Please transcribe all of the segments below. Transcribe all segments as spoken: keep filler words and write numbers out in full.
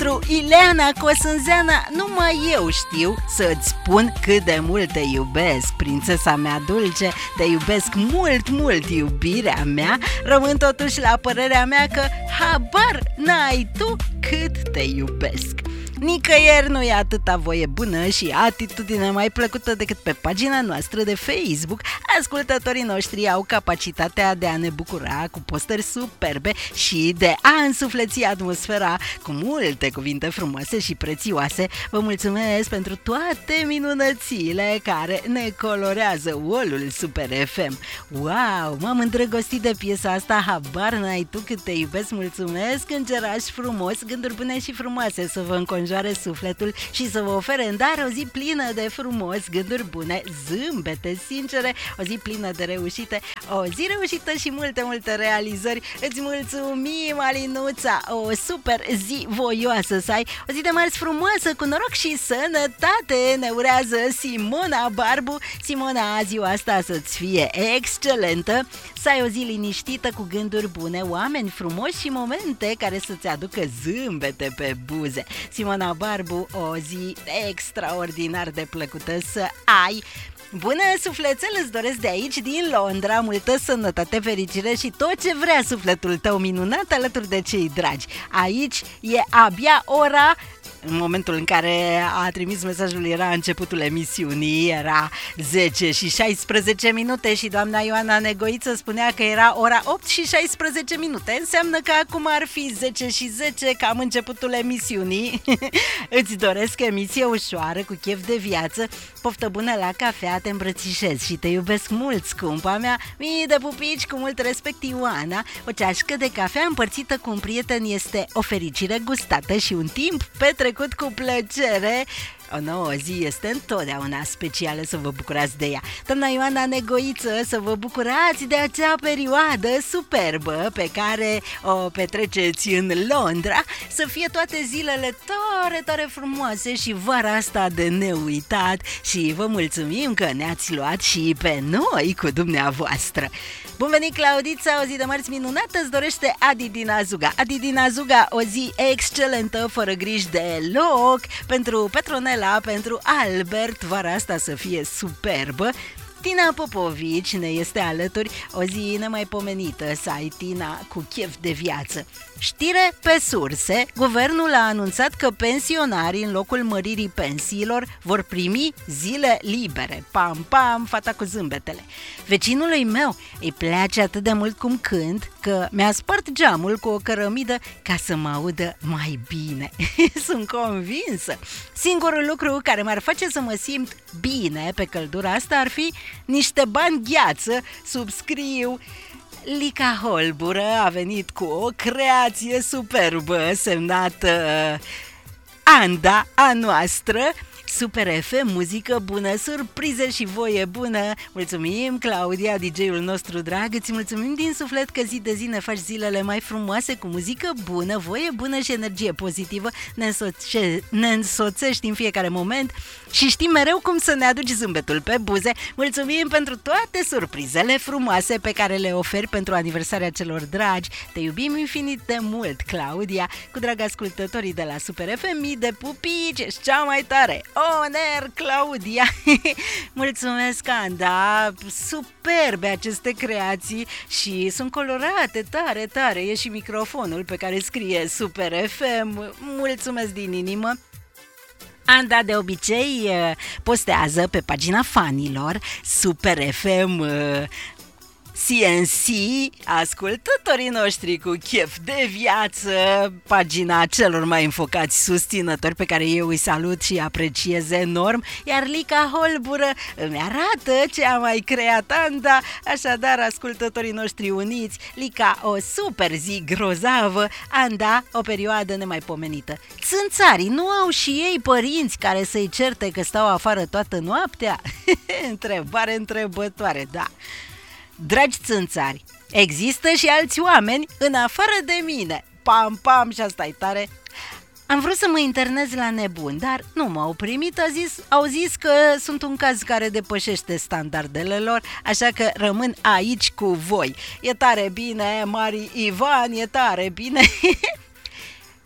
pentru Ileana Cosânzeana. Numai eu știu să-ți spun cât de mult te iubesc, prințesa mea dulce. Te iubesc mult, mult, iubirea mea. Rămân totuși la părerea mea că habar n-ai tu cât te iubesc. Nicăieri nu e atâta voie bună și atitudine mai plăcută decât pe pagina noastră de Facebook. Ascultătorii noștri au capacitatea de a ne bucura cu postări superbe și de a însufleți atmosfera cu multe cuvinte frumoase și prețioase. Vă mulțumesc pentru toate minunățile care ne colorează wall-ul Super F M. Wow, m-am îndrăgostit de piesa asta, habar n-ai tu cât te iubesc. Mulțumesc, îngeraș frumos, gânduri bune și frumoase să vă înconjoare sufletul și să vă ofere în dar o zi plină de frumos, gânduri bune, zâmbete sincere, o zi plină de reușite, o zi reușită și multe, multe realizări. Îți mulțumim, Alinuța, o super zi voioasă să ai, o zi de marți frumoasă, cu noroc și sănătate, ne urează Simona Barbu. Simona, ziua asta să-ți fie excelentă, să ai o zi liniștită cu gânduri bune, oameni frumoși și momente care să-ți aducă zâmbete pe buze. Simona Barbu, o zi extraordinar de plăcută să ai. Bună, sufletel, îți doresc de aici, din Londra, multă sănătate, fericire și tot ce vrea sufletul tău minunat alături de cei dragi. Aici e abia ora... În momentul în care a trimis mesajul era începutul emisiunii, era zece și șaisprezece minute și doamna Ioana Negoiță spunea că era ora opt și șaisprezece minute. Înseamnă că acum ar fi zece și zece, cam începutul emisiunii. Îți doresc emisie ușoară, cu chef de viață, poftă bună la cafea, te îmbrățișez și te iubesc mult, scumpa mea. Mii de pupici, cu mult respect, Ioana. O ceașcă de cafea împărțită cu un prieten este o fericire gustată și un timp petrecut cu plăcere. O nouă zi este întotdeauna specială, să vă bucurați de ea. Doamna Ioana Negoiță, să vă bucurați de acea perioadă superbă pe care o petreceți în Londra, să fie toate zilele tare, tare frumoase și vara asta de neuitat și vă mulțumim că ne-ați luat și pe noi cu dumneavoastră. Bun venit, Claudița, o zi de marți minunată îți dorește Adi din Azuga. Adi din Azuga, o zi excelentă, fără griji deloc, pentru Petronela, pentru Albert, vara asta să fie superbă. Tina Popovici ne este alături, o zi nemaipomenită să ai, Tina, cu chef de viață. Știre pe surse, guvernul a anunțat că pensionarii, în locul măririi pensiilor, vor primi zile libere. Pam, pam, fata cu zâmbetele. Vecinului meu îi place atât de mult cum cânt, că mi-a spart geamul cu o cărămidă ca să mă audă mai bine. Sunt convinsă. Singurul lucru care m-ar face să mă simt bine pe căldura asta ar fi niște bani gheață. Subscriu. Lica Holbură a venit cu o creație superbă semnată Anda a noastră. Super F M, muzică bună, surprize și voie bună. Mulțumim, Claudia, D J-ul nostru drag. Îți mulțumim din suflet că zi de zi ne faci zilele mai frumoase cu muzică bună, voie bună și energie pozitivă. Ne, însoce- ne însoțești în fiecare moment și știi mereu cum să ne aduci zâmbetul pe buze. Mulțumim pentru toate surprizele frumoase pe care le oferi pentru aniversarea celor dragi. Te iubim infinit de mult, Claudia. Cu drag ascultătorii de la Super F M, mii de pupici, ești cea mai tare. Oner, Claudia! Mulțumesc, Anda! Superbe aceste creații și sunt colorate tare, tare. E și microfonul pe care scrie Super F M. Mulțumesc din inimă! Anda de obicei postează pe pagina fanilor Super F M C N C, ascultătorii noștri cu chef de viață, pagina celor mai înfocați susținători pe care eu îi salut și apreciez enorm, iar Lica Holbură îmi arată ce a mai creat Anda. Așadar, ascultătorii noștri uniți, Lica, o super zi grozavă, Anda, o perioadă nemaipomenită. Țânțarii nu au și ei părinți care să-i certe că stau afară toată noaptea? Întrebare întrebătoare, da. Dragi țânțari, există și alți oameni în afară de mine. Pam, pam, și asta e tare. Am vrut să mă internez la nebun, dar nu m-au primit, a zis, au zis că sunt un caz care depășește standardele lor, așa că rămân aici cu voi. E tare bine, Mari Ivan, e tare bine.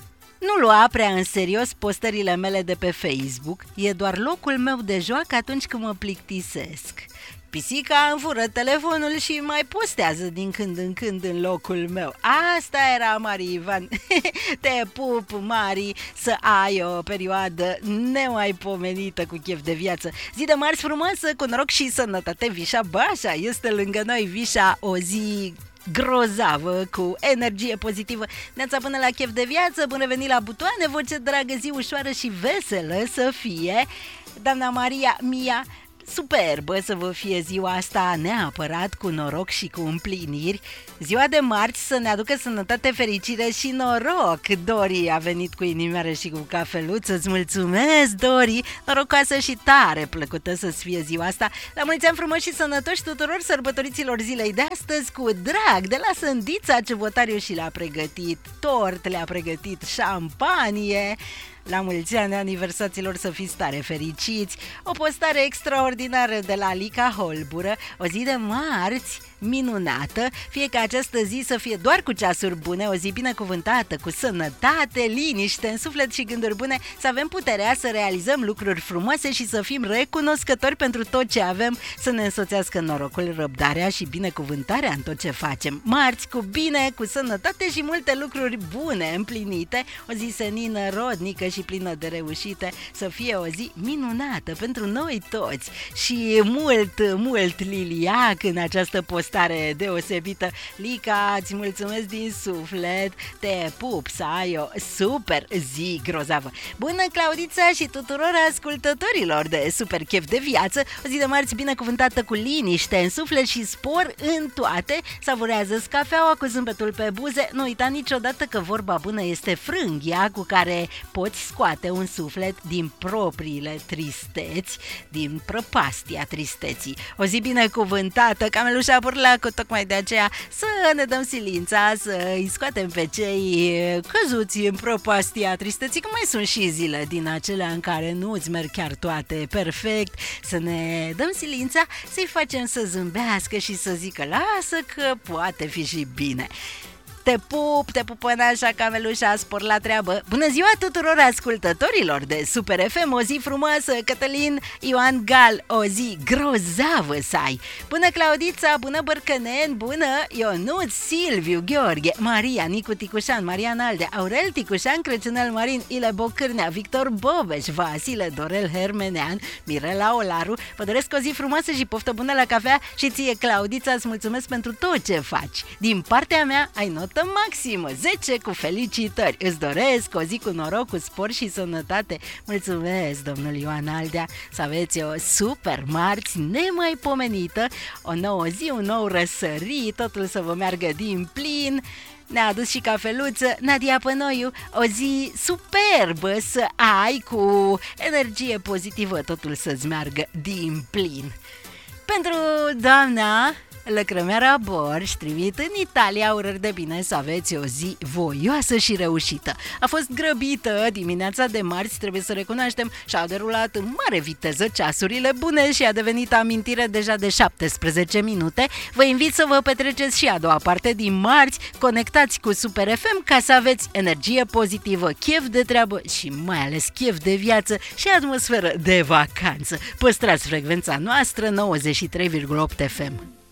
Nu lua prea în serios postările mele de pe Facebook, e doar locul meu de joacă atunci când mă plictisesc. Pisica îmi fură telefonul și mai postează din când în când în locul meu. Asta era, Mari Ivan. Te pup, Mari, să ai o perioadă nemaipomenită cu chef de viață. Zi de marți frumoasă, cu noroc și sănătate. Vișa Bașa este lângă noi. Vișa, o zi grozavă, cu energie pozitivă. Neața până la chef de viață, bun revenit la butoane, voce dragă, zi ușoară și veselă să fie. Doamna Maria Mia, superbă să vă fie ziua asta, neapărat cu noroc și cu împliniri. Ziua de marți să ne aducă sănătate, fericire și noroc. Dori a venit cu inimioară și cu cafeluță. Îți mulțumesc, Dori, norocoasă și tare plăcută să-ți fie ziua asta. La mulți ani frumoși și sănătoși tuturor sărbătoriților zilei de astăzi, cu drag de la Sândița Cevotariu, și le-a pregătit tort, le-a pregătit șampanie. La mulți ani aniversaților să fiți tare fericiți. O postare extraordinară de la Lica Holbură, o zi de marți minunată, fie ca această zi să fie doar cu ceasuri bune, o zi binecuvântată, cu sănătate, liniște în suflet și gânduri bune, să avem puterea să realizăm lucruri frumoase și să fim recunoscători pentru tot ce avem, să ne însoțească norocul, răbdarea și binecuvântarea în tot ce facem. Marți cu bine, cu sănătate și multe lucruri bune împlinite, o zi senină, rodnică și plină de reușite, să fie o zi minunată pentru noi toți și mult, mult liliac în această postare deosebită. Lica, îți mulțumesc din suflet, te pup, să ai o super zi grozavă. Bună, Claudița, și tuturor ascultătorilor de Super Chef de Viață, o zi de marți binecuvântată cu liniște în suflet și spor în toate. Savurează-ți cafeaua cu zâmbetul pe buze, nu uita niciodată că vorba bună este frânghia cu care poți scoate un suflet din propriile tristeți, din prăpastia tristeții. O zi binecuvântată, camelușa Burlacu, tocmai de aceea să ne dăm silința, să îi scoatem pe cei căzuți în prăpastia tristeții, că mai sunt și zile din acelea în care nu îți merg chiar toate perfect, să ne dăm silința, să-i facem să zâmbească și să zică lasă că poate fi și bine. Te pup, te pupănașa, camelușa, spor la treabă. Bună ziua tuturor ascultătorilor de Super F M, o zi frumoasă, Cătălin Ioan Gal, o zi grozavă să ai. Bună, Claudița, bună, Bărcănen, bună, Ionuț, Silviu, Gheorghe, Maria, Nicu Ticușan, Marian Alde, Aurel Ticușan, Crăciunel Marin, Ile Bocârnea, Victor Bobeș, Vasile, Dorel Hermenean, Mirela Olaru. Vă doresc o zi frumoasă și poftă bună la cafea și ție, Claudița, îți mulțumesc pentru tot ce faci. Din partea mea ai not maximă, zece cu felicitări. Îți doresc o zi cu noroc, cu spor și sănătate. Mulțumesc, domnul Ioan Aldea, să aveți o super marți nemaipomenită, o nouă zi, un nou răsărit, totul să vă meargă din plin. Ne-a adus și cafeluță Nadia Pănoiu, o zi superbă să ai, cu energie pozitivă, totul să-ți meargă din plin. Pentru doamna Lăcrămeara Borș, trimit în Italia urări de bine, să aveți o zi voioasă și reușită. A fost grăbită dimineața de marți, trebuie să recunoaștem, și-au derulat în mare viteză ceasurile bune și a devenit amintire deja de șaptesprezece minute. Vă invit să vă petreceți și a doua parte din marți, conectați cu Super F M ca să aveți energie pozitivă, chef de treabă și mai ales chef de viață și atmosferă de vacanță. Păstrați frecvența noastră nouăzeci și trei virgulă opt F M.